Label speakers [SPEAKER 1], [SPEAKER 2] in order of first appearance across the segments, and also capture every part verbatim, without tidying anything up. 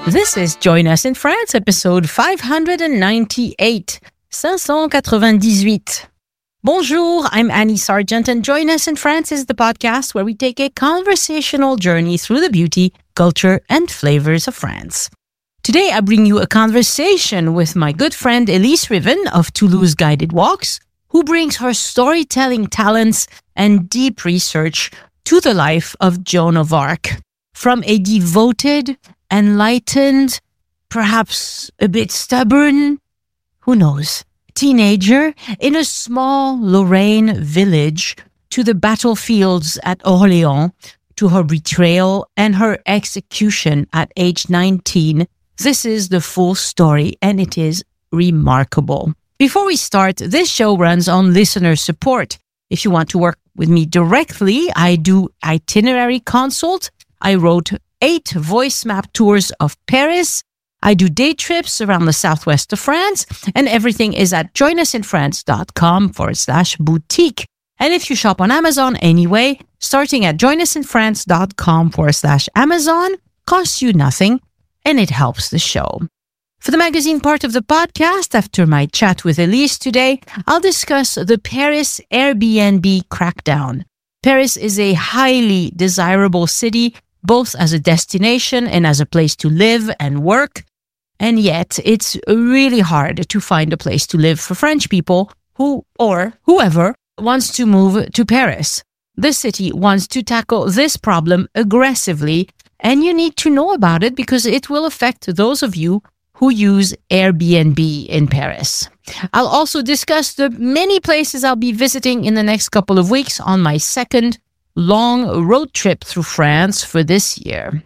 [SPEAKER 1] This is Join Us in France, episode five ninety-eight. five ninety-eight. Bonjour, I'm Annie Sargent, and Join Us in France is the podcast where we take a conversational journey through the beauty, culture, and flavors of France. Today, I bring you a conversation with my good friend Elise Riven of Toulouse Guided Walks, who brings her storytelling talents and deep research to the life of Joan of Arc. From a devoted, enlightened, perhaps a bit stubborn, who knows, teenager in a small Lorraine village to the battlefields at Orléans, to her betrayal and her execution at age nineteen. This is the full story, and it is remarkable. Before we start, this show runs on listener support. If you want to work with me directly, I do itinerary consult. I wrote eight voice map tours of Paris. I do day trips around the southwest of France, and everything is at joinusinfrance.com forward slash boutique. And if you shop on Amazon anyway, starting at joinusinfrance.com forward slash Amazon costs you nothing, and it helps the show. For the magazine part of the podcast, after my chat with Elise today, I'll discuss the Paris Airbnb crackdown. Paris is a highly desirable city, both as a destination and as a place to live and work. And yet, it's really hard to find a place to live for French people who, or whoever, wants to move to Paris. The city wants to tackle this problem aggressively, and you need to know about it because it will affect those of you who use Airbnb in Paris. I'll also discuss the many places I'll be visiting in the next couple of weeks on my second long road trip through France for this year.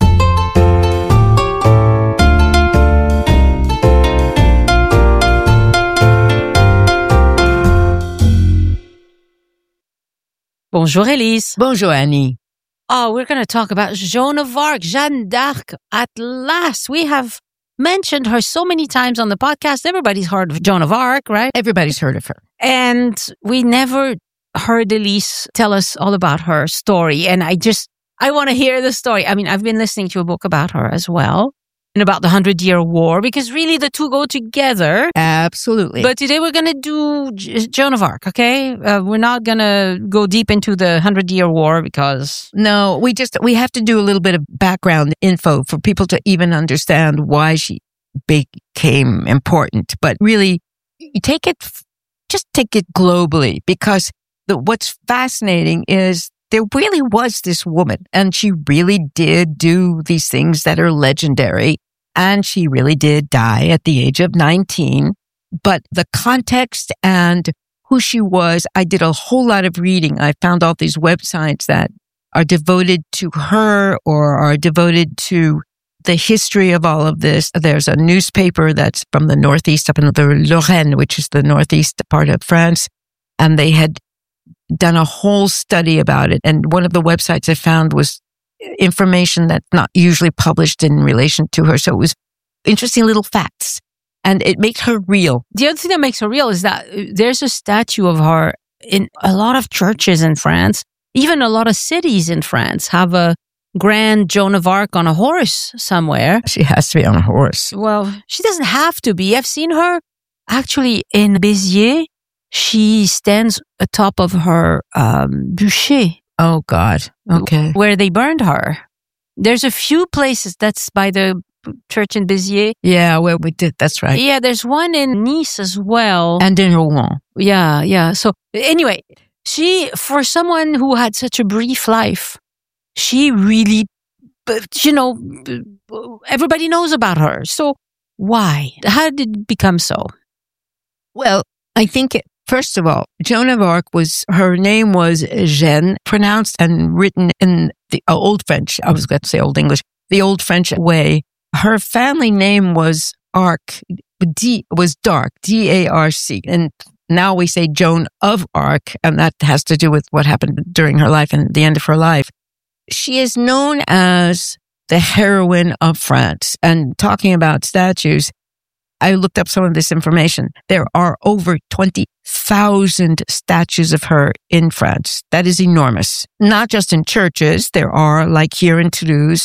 [SPEAKER 1] Bonjour, Elise.
[SPEAKER 2] Bonjour, Annie.
[SPEAKER 1] Oh, we're going to talk about Joan of Arc, Jeanne d'Arc. At last, we have mentioned her so many times on the podcast. Everybody's heard of Joan of Arc, right?
[SPEAKER 2] Everybody's heard of her.
[SPEAKER 1] And we never heard Elise tell us all about her story. And I just, I want to hear the story. I mean, I've been listening to a book about her as well, and about the Hundred Year War, because really the two go together.
[SPEAKER 2] Absolutely.
[SPEAKER 1] But today we're going to do J- Joan of Arc, okay? Uh, we're not going to go deep into the Hundred Year War because...
[SPEAKER 2] No, we just, we have to do a little bit of background info for people to even understand why she became important. But really, you take it, just take it globally, because the, what's fascinating is there really was this woman, and she really did do these things that are legendary, and she really did die at the age of nineteen. But the context and who she was, I did a whole lot of reading. I found all these websites that are devoted to her or are devoted to the history of all of this. There's a newspaper that's from the northeast up in the Lorraine, which is the northeast part of France, and they had done a whole study about it. And one of the websites I found was information that's not usually published in relation to her. So it was interesting little facts, and it makes her real.
[SPEAKER 1] The other thing that makes her real is that there's a statue of her in a lot of churches in France. Even a lot of cities in France have a grand Joan of Arc on a horse somewhere.
[SPEAKER 2] She has to be on a horse.
[SPEAKER 1] Well, she doesn't have to be. I've seen her actually in Béziers. She stands atop of her um, bûcher.
[SPEAKER 2] Oh, God. Okay.
[SPEAKER 1] Where they burned her. There's a few places that's by the church in Béziers.
[SPEAKER 2] Yeah, where we did. That's right.
[SPEAKER 1] Yeah, there's one in Nice as well.
[SPEAKER 2] And in Rouen.
[SPEAKER 1] Yeah, yeah. So anyway, she, for someone who had such a brief life, she really, you know, everybody knows about her. So why? How did it become so?
[SPEAKER 2] Well, I think it, first of all, Joan of Arc was, her name was Jeanne, pronounced and written in the Old French. I was going to say Old English, the Old French way. Her family name was Arc, D, was Darc, D A R C. And now we say Joan of Arc, and that has to do with what happened during her life and the end of her life. She is known as the heroine of France. And talking about statues, I looked up some of this information. There are over twenty thousand statues of her in France. That is enormous. Not just in churches. There are, like here in Toulouse,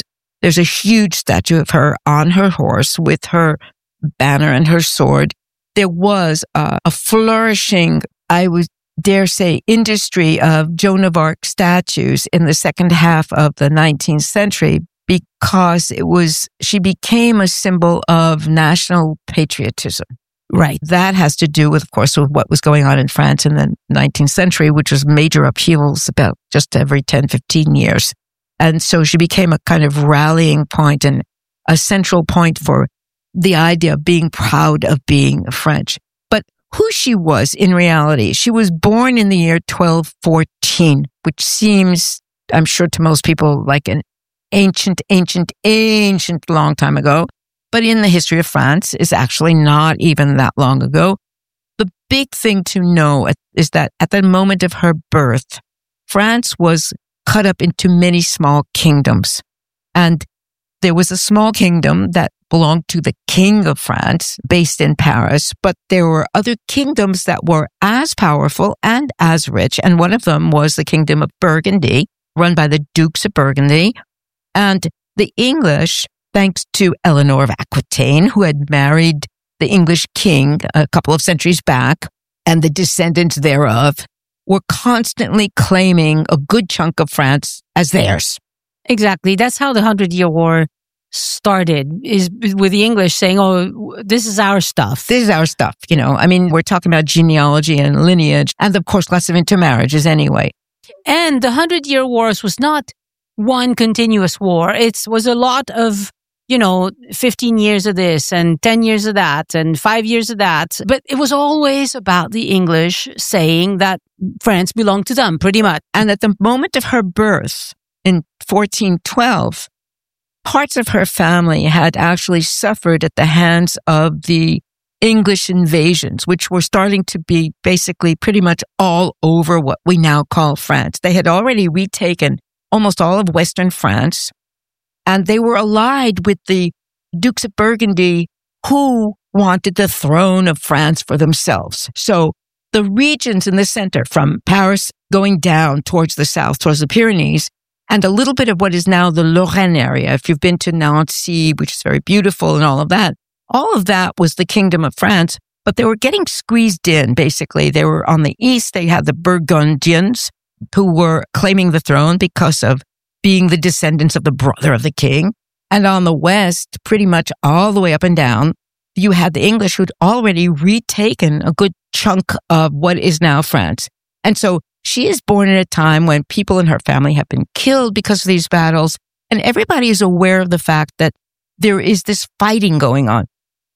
[SPEAKER 2] There's a huge statue of her on her horse with her banner and her sword. There was a, a flourishing, I would dare say, industry of Joan of Arc statues in the second half of the nineteenth century because it was, she became a symbol of national patriotism.
[SPEAKER 1] Right.
[SPEAKER 2] That has to do with, of course, with what was going on in France in the nineteenth century, which was major upheavals about just every ten, fifteen years. And so she became a kind of rallying point and a central point for the idea of being proud of being French. But who she was in reality, she was born in the year twelve fourteen, which seems, I'm sure to most people, like an ancient, ancient, ancient long time ago. But in the history of France, is actually not even that long ago. The big thing to know is that at the moment of her birth, France was cut up into many small kingdoms. And there was a small kingdom that belonged to the King of France, based in Paris, but there were other kingdoms that were as powerful and as rich. And one of them was the Kingdom of Burgundy, run by the Dukes of Burgundy. And the English, thanks to Eleanor of Aquitaine, who had married the English king a couple of centuries back, and the descendants thereof, were constantly claiming a good chunk of France as theirs.
[SPEAKER 1] Exactly. That's how the Hundred Year War started, is with the English saying, oh, this is our stuff.
[SPEAKER 2] This is our stuff. You know, I mean, we're talking about genealogy and lineage, and of course, lots of intermarriages anyway.
[SPEAKER 1] And the Hundred Year Wars was not one continuous war. It was a lot of, you know, fifteen years of this and ten years of that and five years of that. But it was always about the English saying that France belonged to them, pretty much.
[SPEAKER 2] And at the moment of her birth in fourteen twelve, parts of her family had actually suffered at the hands of the English invasions, which were starting to be basically pretty much all over what we now call France. They had already retaken almost all of Western France. And they were allied with the Dukes of Burgundy, who wanted the throne of France for themselves. So the regions in the center, from Paris going down towards the south, towards the Pyrenees, and a little bit of what is now the Lorraine area, if you've been to Nancy, which is very beautiful and all of that, all of that was the Kingdom of France, but they were getting squeezed in, basically. They were on the east, they had the Burgundians, who were claiming the throne because of being the descendants of the brother of the king. And on the west, pretty much all the way up and down, you had the English who'd already retaken a good chunk of what is now France. And so she is born at a time when people in her family have been killed because of these battles. And everybody is aware of the fact that there is this fighting going on.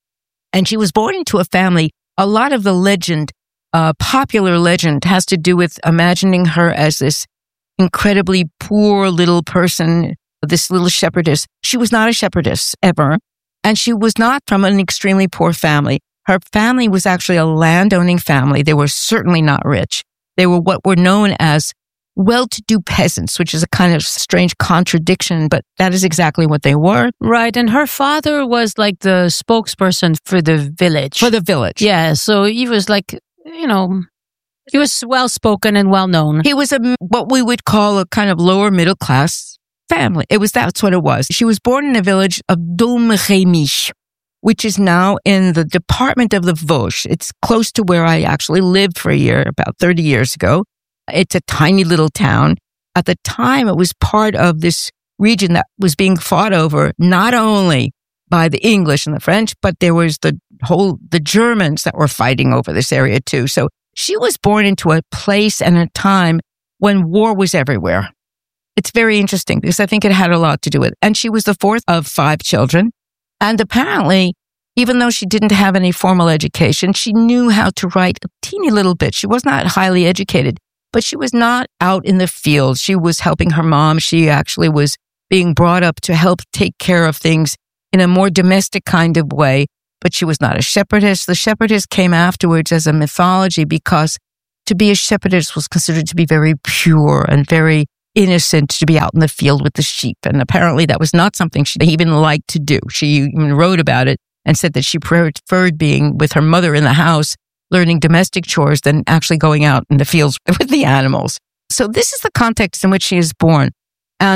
[SPEAKER 2] And she was born into a family. A lot of the legend, uh, popular legend, has to do with imagining her as this incredibly poor little person, this little shepherdess. She was not a shepherdess ever, and she was not from an extremely poor family. Her family was actually a landowning family. They were certainly not rich. They were what were known as well-to-do peasants, which is a kind of strange contradiction, but that is exactly what they were.
[SPEAKER 1] Right, and her father was like the spokesperson for the village.
[SPEAKER 2] For the village.
[SPEAKER 1] Yeah, so he was like, you know, he was well-spoken and well-known.
[SPEAKER 2] He was a, what we would call a kind of lower middle-class family. It was, that's what it was. She was born in the village of Domremy, which is now in the department of the Vosges. It's close to where I actually lived for a year, about thirty years ago. It's a tiny little town. At the time, it was part of this region that was being fought over, not only by the English and the French, but there was the whole, the Germans that were fighting over this area too. So she was born into a place and a time when war was everywhere. It's very interesting because I think it had a lot to do with it. And she was the fourth of five children. And apparently, even though she didn't have any formal education, she knew how to write a teeny little bit. She was not highly educated, but she was not out in the field. She was helping her mom. She actually was being brought up to help take care of things in a more domestic kind of way. But she was not a shepherdess. The shepherdess came afterwards as a mythology because to be a shepherdess was considered to be very pure and very innocent, to be out in the field with the sheep. And apparently that was not something she even liked to do. She even wrote about it and said that she preferred being with her mother in the house, learning domestic chores, than actually going out in the fields with the animals. So this is the context in which she is born. And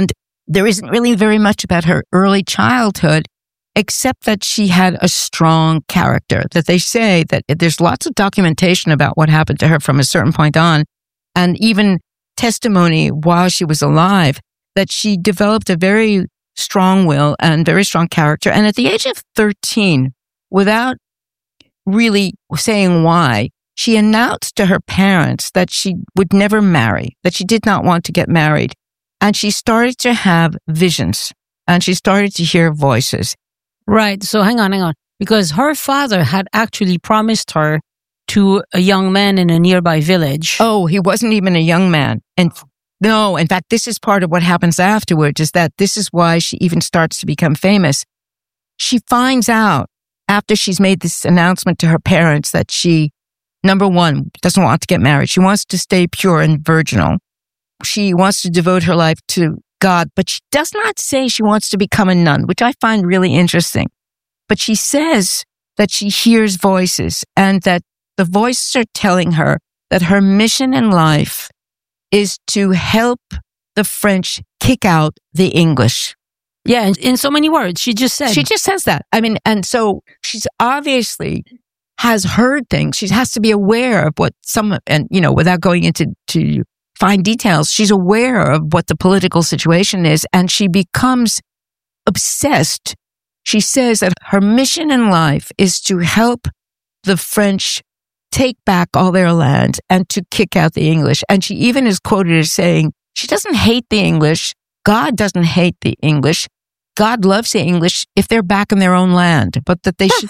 [SPEAKER 2] there isn't really very much about her early childhood, except that she had a strong character, that they say that there's lots of documentation about what happened to her from a certain point on, and even testimony while she was alive, that she developed a very strong will and very strong character. And at the age of thirteen, without really saying why, she announced to her parents that she would never marry, that she did not want to get married. And she started to have visions, and she started to hear voices.
[SPEAKER 1] Right. So hang on, hang on. Because her father had actually promised her to a young man in a nearby village.
[SPEAKER 2] Oh, he wasn't even a young man. And no, in fact, this is part of what happens afterwards, is that this is why she even starts to become famous. She finds out after she's made this announcement to her parents that she, number one, doesn't want to get married. She wants to stay pure and virginal. She wants to devote her life to God, but she does not say she wants to become a nun, which I find really interesting. But she says that she hears voices, and that the voices are telling her that her mission in life is to help the French kick out the English.
[SPEAKER 1] Yeah, in so many words, she just said.
[SPEAKER 2] She just says that. I mean, and so she's obviously has heard things. She has to be aware of what some, and you know, without going into to fine details, she's aware of what the political situation is, and she becomes obsessed. She says that her mission in life is to help the French take back all their land and to kick out the English. And she even is quoted as saying, she doesn't hate the English. God doesn't hate the English. God loves the English if they're back in their own land, but that they should.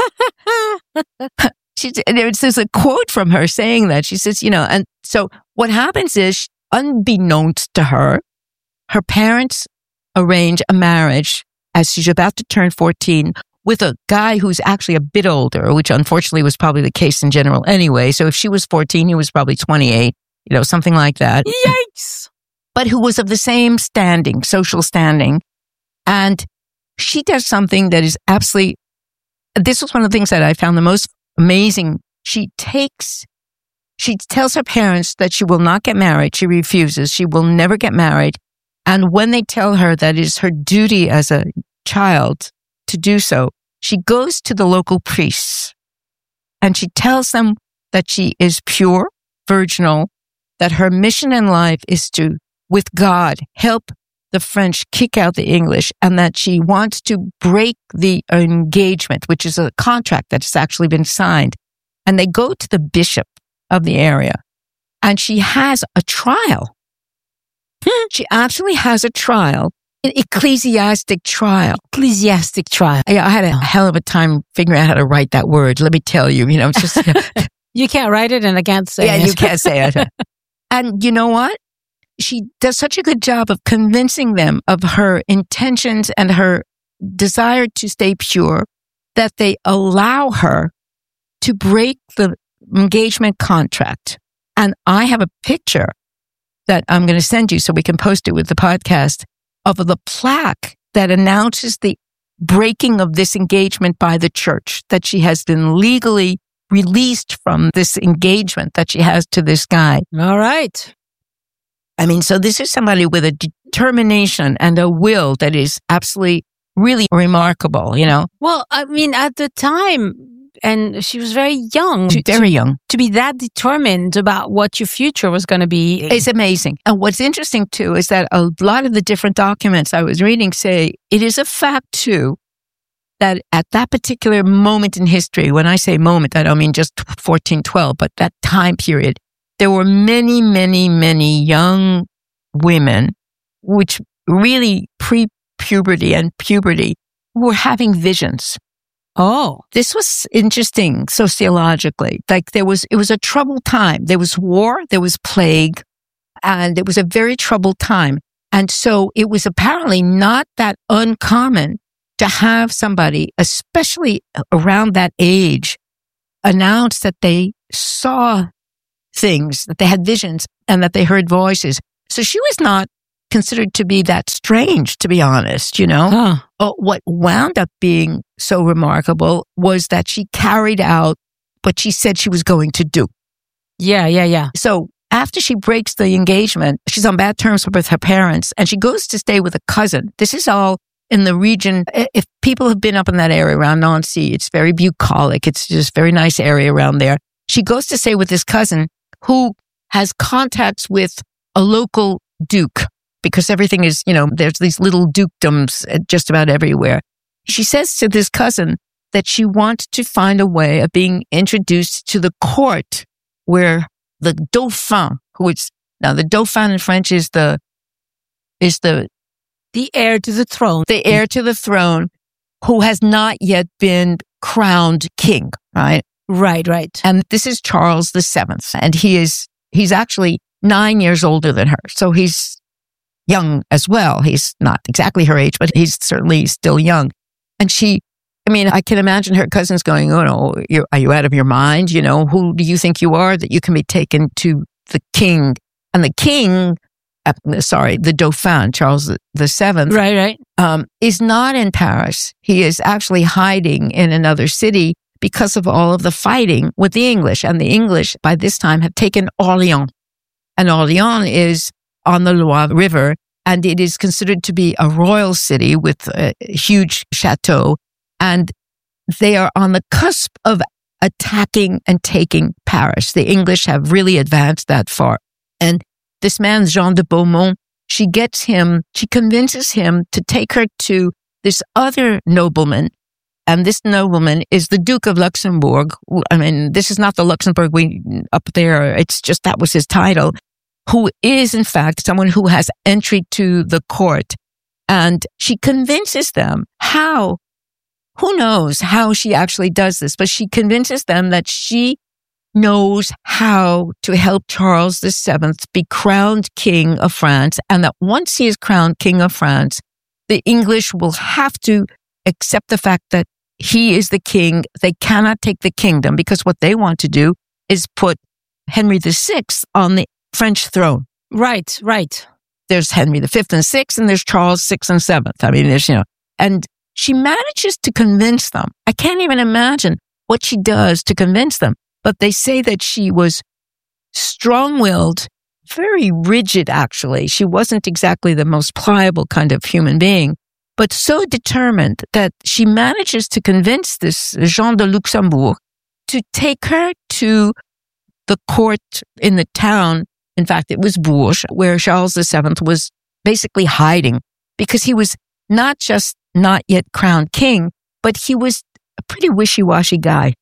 [SPEAKER 2] she, there's a quote from her saying that. She says, you know, and so what happens is, unbeknownst to her, her parents arrange a marriage as she's about to turn fourteen with a guy who's actually a bit older, which unfortunately was probably the case in general anyway. So if she was fourteen, he was probably twenty-eight, you know, something like that.
[SPEAKER 1] Yikes!
[SPEAKER 2] But who was of the same standing, social standing. And she does something that is absolutely, this was one of the things that I found the most amazing. She takes, she tells her parents that she will not get married. She refuses. She will never get married. And when they tell her that it is her duty as a child to do so, she goes to the local priests and she tells them that she is pure, virginal, that her mission in life is to, with God, help the French kick out the English, and that she wants to break the engagement, which is a contract that has actually been signed. And they go to the bishop of the area, and she has a trial. She actually has a trial, an ecclesiastic trial.
[SPEAKER 1] Ecclesiastic trial.
[SPEAKER 2] Yeah, I had a hell of a time figuring out how to write that word. Let me tell you, you know, it's just.
[SPEAKER 1] You can't write it and I can't say
[SPEAKER 2] yeah,
[SPEAKER 1] it.
[SPEAKER 2] Yeah, you can't say it. And you know what? She does such a good job of convincing them of her intentions and her desire to stay pure that they allow her to break the engagement contract. And I have a picture that I'm going to send you so we can post it with the podcast of the plaque that announces the breaking of this engagement by the church, that she has been legally released from this engagement that she has to this guy.
[SPEAKER 1] All right.
[SPEAKER 2] I mean, so this is somebody with a determination and a will that is absolutely, really remarkable, you know?
[SPEAKER 1] Well, I mean, at the time, and she was very young.
[SPEAKER 2] To, very young.
[SPEAKER 1] To be that determined about what your future was going to be.
[SPEAKER 2] It's amazing. And what's interesting, too, is that a lot of the different documents I was reading say it is a fact, too, that at that particular moment in history, when I say moment, I don't mean just fourteen twelve, but that time period, there were many, many, many young women, which really pre-puberty and puberty, who were having visions.
[SPEAKER 1] Oh,
[SPEAKER 2] this was interesting sociologically. Like there was, it was a troubled time. There was war, there was plague, and it was a very troubled time. And so it was apparently not that uncommon to have somebody, especially around that age, announce that they saw things, that they had visions, and that they heard voices. So she was not considered to be that strange, to be honest, you know?
[SPEAKER 1] Huh.
[SPEAKER 2] Oh, what wound up being so remarkable was that she carried out what she said she was going to do.
[SPEAKER 1] Yeah, yeah, yeah.
[SPEAKER 2] So, after she breaks the engagement, she's on bad terms with her parents, and she goes to stay with a cousin. This is all in the region. If people have been up in that area around Nancy, it's very bucolic. It's just a very nice area around there. She goes to stay with this cousin who has contacts with a local duke, because everything is, you know, there's these little dukedoms just about everywhere. She says to this cousin that she wants to find a way of being introduced to the court where the Dauphin, who is, now the Dauphin in French is the, is the,
[SPEAKER 1] The heir to the throne.
[SPEAKER 2] the heir to the throne, who has not yet been crowned king, right?
[SPEAKER 1] Right, right.
[SPEAKER 2] And this is Charles the Seventh, and he is, he's actually nine years older than her. So he's young as well. He's not exactly her age, but he's certainly still young. And she, I mean, I can imagine her cousins going, oh no, you're, are you out of your mind? You know, who do you think you are that you can be taken to the king? And the king, uh, sorry, the Dauphin, Charles the Seventh,
[SPEAKER 1] Right, right.
[SPEAKER 2] um, is not in Paris. He is actually hiding in another city because of all of the fighting with the English. And the English, by this time, have taken Orléans. And Orléans is on the Loire River, and it is considered to be a royal city with a huge chateau. And they are on the cusp of attacking and taking Paris. The English have really advanced that far. And this man, Jean de Beaumont, she gets him, she convinces him to take her to this other nobleman. And this nobleman is the Duke of Luxembourg. I mean, this is not the Luxembourg we up there. It's just that was his title, who is, in fact, someone who has entry to the court. And she convinces them how, who knows how she actually does this, but she convinces them that she knows how to help Charles the Seventh be crowned King of France, and that once he is crowned King of France, the English will have to accept the fact that he is the king. They cannot take the kingdom, because what they want to do is put Henry the Sixth on the French throne.
[SPEAKER 1] Right, right.
[SPEAKER 2] There's Henry the Fifth and Sixth, and there's Charles Sixth and Seventh. I mean, there's, you know, and she manages to convince them. I can't even imagine what she does to convince them. But they say that she was strong-willed, very rigid, actually. She wasn't exactly the most pliable kind of human being, but so determined that she manages to convince this Jean de Luxembourg to take her to the court in the town. In fact, it was Bourges, where Charles the Seventh was basically hiding, because he was not just not yet crowned king, but he was a pretty wishy-washy guy.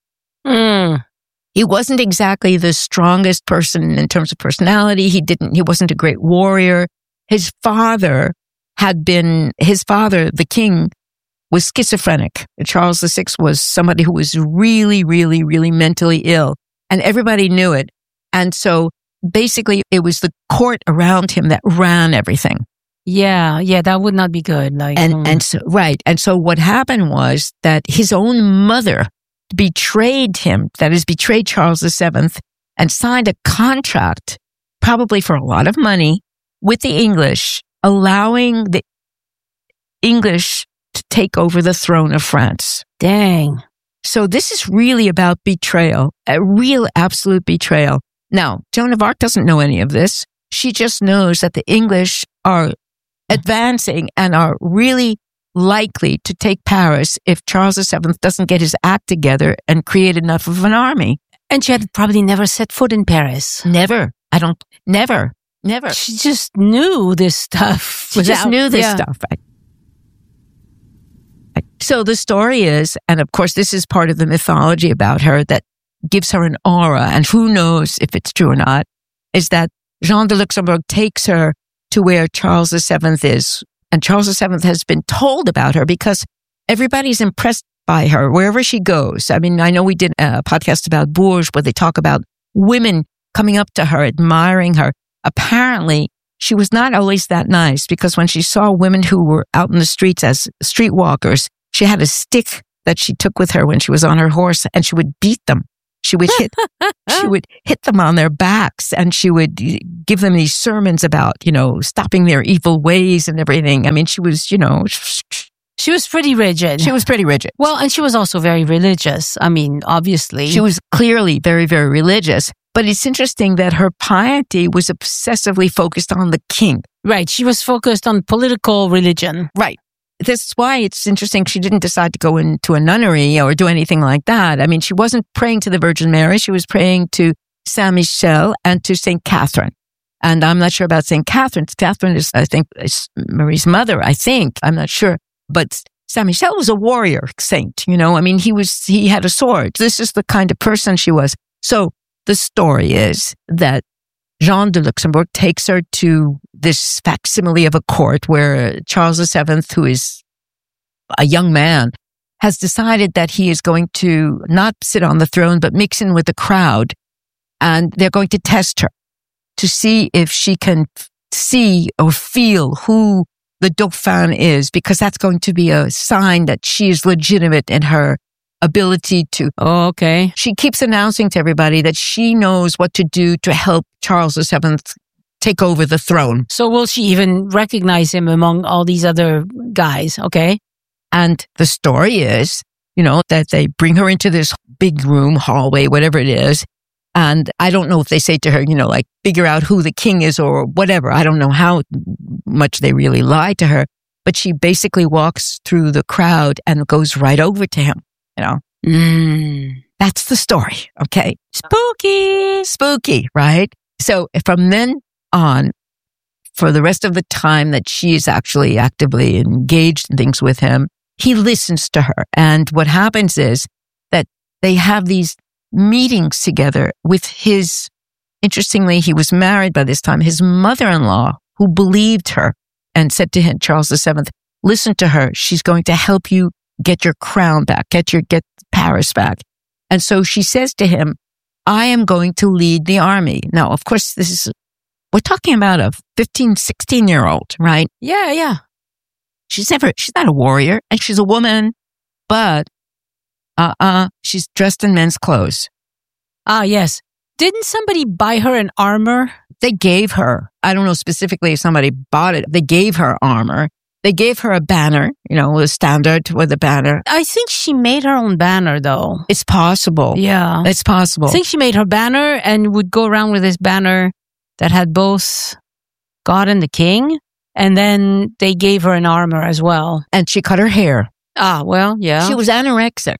[SPEAKER 1] Mm.
[SPEAKER 2] He wasn't exactly the strongest person in terms of personality. He didn't, he wasn't a great warrior. His father had been, his father, the king, was schizophrenic. Charles the Sixth was somebody who was really, really, really mentally ill, and everybody knew it. And so basically it was the court around him that ran everything.
[SPEAKER 1] Yeah, yeah, that would not be good. Like,
[SPEAKER 2] And,
[SPEAKER 1] mm.
[SPEAKER 2] and so, right. And so what happened was that his own mother betrayed him, that is, betrayed Charles the Seventh, and signed a contract, probably for a lot of money, with the English, allowing the English to take over the throne of France.
[SPEAKER 1] Dang.
[SPEAKER 2] So this is really about betrayal, a real absolute betrayal. Now, Joan of Arc doesn't know any of this. She just knows that the English are advancing and are really likely to take Paris if Charles the Seventh doesn't get his act together and create enough of an army.
[SPEAKER 1] And she had probably never set foot in Paris.
[SPEAKER 2] Never. I don't, never, never.
[SPEAKER 1] She just knew this stuff.
[SPEAKER 2] She just
[SPEAKER 1] without-
[SPEAKER 2] knew this
[SPEAKER 1] yeah.
[SPEAKER 2] stuff. Right? So the story is, and of course this is part of the mythology about her that gives her an aura, and who knows if it's true or not, is that Jean de Luxembourg takes her to where Charles the Seventh is. And Charles the Seventh has been told about her because everybody's impressed by her wherever she goes. I mean, I know we did a podcast about Bourges where they talk about women coming up to her, admiring her. Apparently, she was not always that nice, because when she saw women who were out in the streets as streetwalkers, she had a stick that she took with her when she was on her horse, and she would beat them. She would hit, she would hit them on their backs, and she would give them these sermons about, you know, stopping their evil ways and everything. I mean, she was, you know,
[SPEAKER 1] She was pretty rigid.
[SPEAKER 2] She was pretty rigid.
[SPEAKER 1] Well, and she was also very religious. I mean, obviously.
[SPEAKER 2] She was clearly very, very religious. But it's interesting that her piety was obsessively focused on the king.
[SPEAKER 1] Right. She was focused on political religion.
[SPEAKER 2] Right. That's why it's interesting she didn't decide to go into a nunnery or do anything like that. I mean, she wasn't praying to the Virgin Mary. She was praying to Saint Michel and to Saint Catherine. And I'm not sure about Saint Catherine. Catherine is, I think, is Marie's mother, I think. I'm not sure. But Saint Michel was a warrior saint, you know. I mean, he was, he had a sword. This is the kind of person she was. So the story is that Jean de Luxembourg takes her to this facsimile of a court where Charles the Seventh, who is a young man, has decided that he is going to not sit on the throne, but mix in with the crowd. And they're going to test her to see if she can see or feel who the Dauphin is, because that's going to be a sign that she is legitimate in her ability to.
[SPEAKER 1] Oh, okay.
[SPEAKER 2] She keeps announcing to everybody that she knows what to do to help Charles the Seventh take over the throne.
[SPEAKER 1] So will she even recognize him among all these other guys? Okay.
[SPEAKER 2] And the story is, you know, that they bring her into this big room, hallway, whatever it is. And I don't know if they say to her, you know, like, figure out who the king is or whatever. I don't know how much they really lie to her, but she basically walks through the crowd and goes right over to him, you know.
[SPEAKER 1] Mm.
[SPEAKER 2] That's the story, okay?
[SPEAKER 1] Spooky.
[SPEAKER 2] Spooky, right? So from then on, for the rest of the time that she is actually actively engaged in things with him, he listens to her. And what happens is that they have these meetings together with his, interestingly, he was married by this time, his mother-in-law, who believed her and said to him, Charles the Seventh, listen to her. She's going to help you get your crown back, get your, get Paris back. And so she says to him, I am going to lead the army. Now, of course, this is, we're talking about a fifteen, sixteen year old, right?
[SPEAKER 1] Yeah, yeah.
[SPEAKER 2] She's never, she's not a warrior and she's a woman, but Uh-uh. She's dressed in men's clothes.
[SPEAKER 1] Ah, yes. Didn't somebody buy her an armor?
[SPEAKER 2] They gave her, I don't know specifically if somebody bought it. They gave her armor. They gave her a banner, you know, a standard with a banner.
[SPEAKER 1] I think she made her own banner, though.
[SPEAKER 2] It's possible.
[SPEAKER 1] Yeah.
[SPEAKER 2] It's possible.
[SPEAKER 1] I think she made her banner and would go around with this banner that had both God and the king. And then they gave her an armor as well.
[SPEAKER 2] And she cut her hair.
[SPEAKER 1] Ah, well, yeah.
[SPEAKER 2] She was anorexic.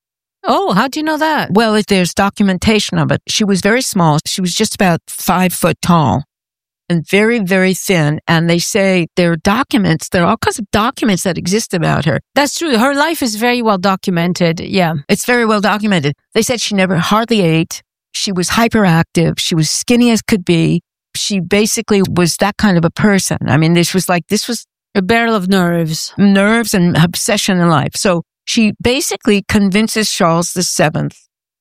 [SPEAKER 1] Oh, how do you know that?
[SPEAKER 2] Well, if there's documentation of it. She was very small. She was just about five foot tall and very, very thin. And they say there are documents, there are all kinds of documents that exist about her.
[SPEAKER 1] That's true. Her life is very well documented. Yeah.
[SPEAKER 2] It's very well documented. They said she never hardly ate. She was hyperactive. She was skinny as could be. She basically was that kind of a person. I mean, this was like, this was
[SPEAKER 1] a barrel of nerves,
[SPEAKER 2] nerves and obsession in life. So she basically convinces Charles the Seventh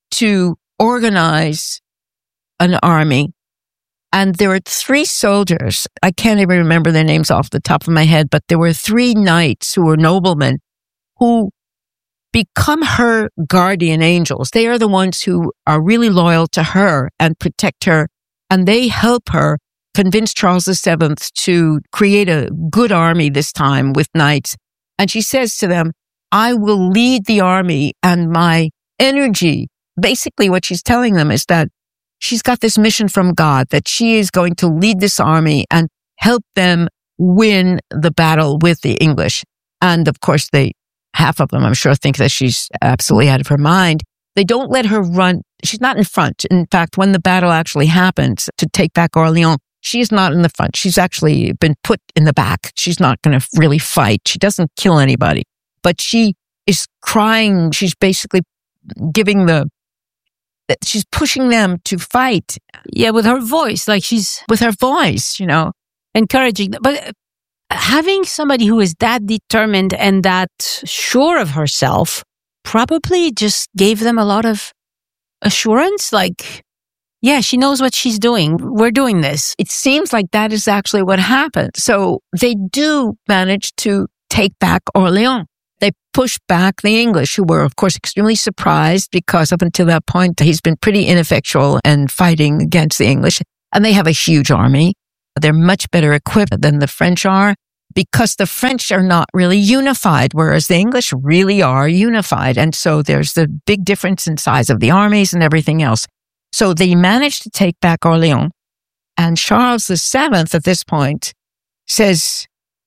[SPEAKER 2] to organize an army. And there were three soldiers. I can't even remember their names off the top of my head, but there were three knights who were noblemen who become her guardian angels. They are the ones who are really loyal to her and protect her. And they help her convince Charles the Seventh to create a good army this time with knights. And she says to them, I will lead the army, and my energy, basically what she's telling them is that she's got this mission from God, that she is going to lead this army and help them win the battle with the English. And of course, they, half of them, I'm sure, think that she's absolutely out of her mind. They don't let her run. She's not in front. In fact, when the battle actually happens to take back Orléans, she is not in the front. She's actually been put in the back. She's not going to really fight. She doesn't kill anybody. But she is crying. She's basically giving the, she's pushing them to fight.
[SPEAKER 1] Yeah, with her voice, like she's...
[SPEAKER 2] With her voice, you know.
[SPEAKER 1] Encouraging. But having somebody who is that determined and that sure of herself probably just gave them a lot of assurance. Like, yeah, she knows what she's doing. We're doing this.
[SPEAKER 2] It seems like that is actually what happened. So they do manage to take back Orléans. They push back the English, who were, of course, extremely surprised because up until that point, he's been pretty ineffectual in fighting against the English. And they have a huge army. They're much better equipped than the French are. because the French are not really unified, whereas the English really are unified. And so there's the big difference in size of the armies and everything else. So they managed to take back Orléans. And Charles the Seventh at this point says,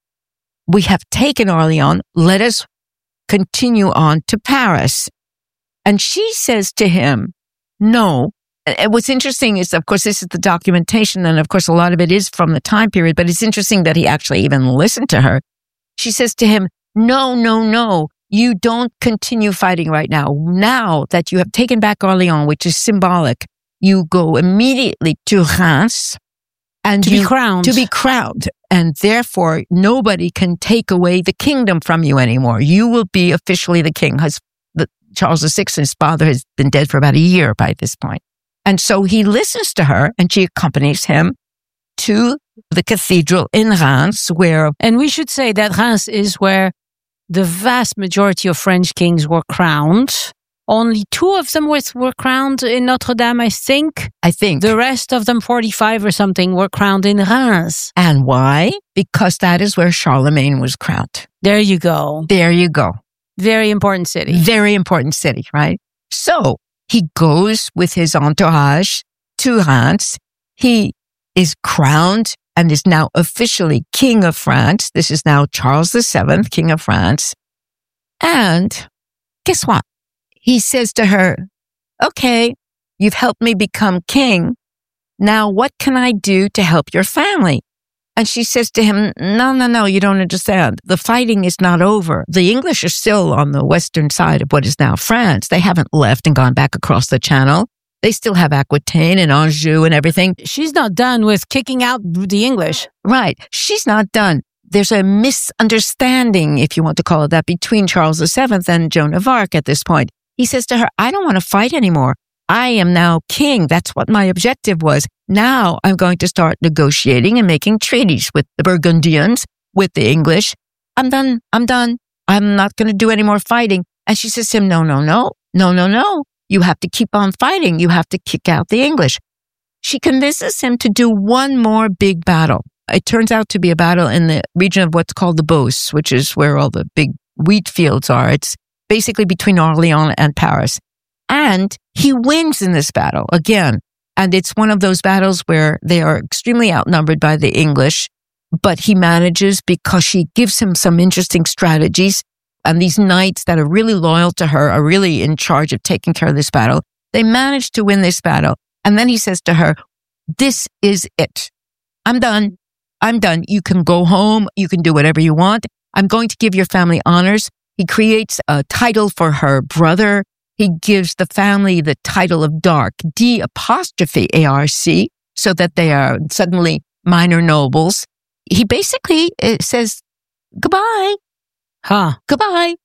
[SPEAKER 2] we have taken Orléans. Let us continue on to Paris. And she says to him, no. And what's interesting is, of course, this is the documentation. And of course, a lot of it is from the time period, but it's interesting that he actually even listened to her. She says to him, no, no, no, you don't continue fighting right now. Now that you have taken back Orléans, which is symbolic, you go immediately to Reims and
[SPEAKER 1] to
[SPEAKER 2] you,
[SPEAKER 1] be crowned.
[SPEAKER 2] To be crowned. And therefore, nobody can take away the kingdom from you anymore. You will be officially the king. His, the, Charles the Sixth, his father, has been dead for about a year by this point. And so he listens to her and she accompanies him to the cathedral in Reims where...
[SPEAKER 1] And we should say that Reims is where the vast majority of French kings were crowned. Only two of them were, were crowned in Notre Dame, I think.
[SPEAKER 2] I think.
[SPEAKER 1] The rest of them, forty-five or something, were crowned in Reims.
[SPEAKER 2] And why? Because that is where Charlemagne was crowned.
[SPEAKER 1] There you go.
[SPEAKER 2] There you go.
[SPEAKER 1] Very important city.
[SPEAKER 2] Very important city, right? So he goes with his entourage to Reims. He is crowned and is now officially King of France. This is now Charles the Seventh, King of France. And guess what? He says to her, okay, you've helped me become king. Now what can I do to help your family? And she says to him, no, no, no, you don't understand. The fighting is not over. The English are still on the western side of what is now France. They haven't left and gone back across the channel. They still have Aquitaine and Anjou and everything.
[SPEAKER 1] She's not done with kicking out the English.
[SPEAKER 2] Right. She's not done. There's a misunderstanding, if you want to call it that, between Charles the Seventh and Joan of Arc at this point. He says to her, I don't want to fight anymore. I am now king. That's what my objective was. Now I'm going to start negotiating and making treaties with the Burgundians, with the English. I'm done. I'm done. I'm not going to do any more fighting. And she says to him, no, no, no, no, no, no. You have to keep on fighting. You have to kick out the English. She convinces him to do one more big battle. It turns out to be a battle in the region of what's called the Beauce, which is where all the big wheat fields are. It's basically between Orléans and Paris. And he wins in this battle again. And it's one of those battles where they are extremely outnumbered by the English, but he manages because she gives him some interesting strategies. And these knights that are really loyal to her are really in charge of taking care of this battle. They manage to win this battle. And then he says to her, this is it. I'm done. I'm done. You can go home. You can do whatever you want. I'm going to give your family honors. He creates a title for her brother. He gives the family the title of Dark, D apostrophe A R C, so that they are suddenly minor nobles. He basically uh, says, goodbye.
[SPEAKER 1] Huh.
[SPEAKER 2] Goodbye.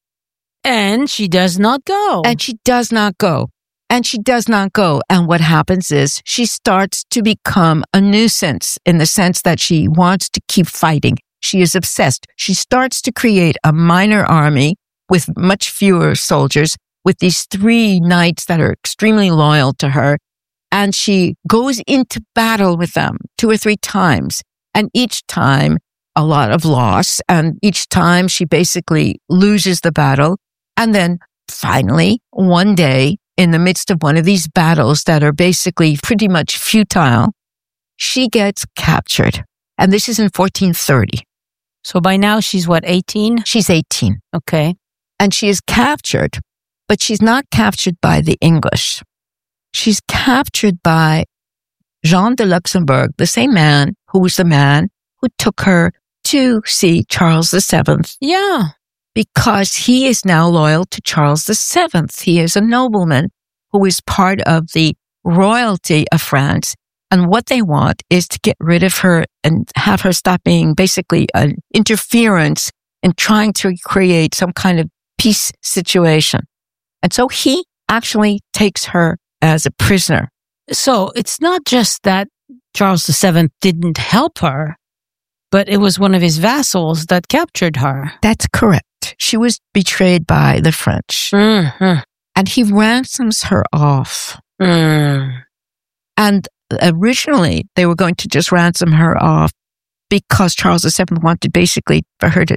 [SPEAKER 1] And she does not go.
[SPEAKER 2] And she does not go. And she does not go. And what happens is she starts to become a nuisance in the sense that she wants to keep fighting. She is obsessed. She starts to create a minor army with much fewer soldiers, with these three knights that are extremely loyal to her. And she goes into battle with them two or three times. And each time, a lot of loss. And each time she basically loses the battle. And then finally, one day, in the midst of one of these battles that are basically pretty much futile, she gets captured. And this is in fourteen thirty.
[SPEAKER 1] So by now she's what, eighteen?
[SPEAKER 2] She's eighteen.
[SPEAKER 1] Okay.
[SPEAKER 2] And she is captured, but she's not captured by the English. She's captured by Jean de Luxembourg, the same man who was the man who took her to see Charles the Seventh.
[SPEAKER 1] Yeah.
[SPEAKER 2] Because he is now loyal to Charles the Seventh. He is a nobleman who is part of the royalty of France. And what they want is to get rid of her and have her stop being basically an interference in trying to create some kind of peace situation. And so he actually takes her as a prisoner.
[SPEAKER 1] So it's not just that Charles the Seventh didn't help her, but it was one of his vassals that captured her.
[SPEAKER 2] That's correct. She was betrayed by the French.
[SPEAKER 1] Mm-hmm.
[SPEAKER 2] And he ransoms her off.
[SPEAKER 1] Mm.
[SPEAKER 2] And originally, they were going to just ransom her off because Charles the Seventh wanted basically for her to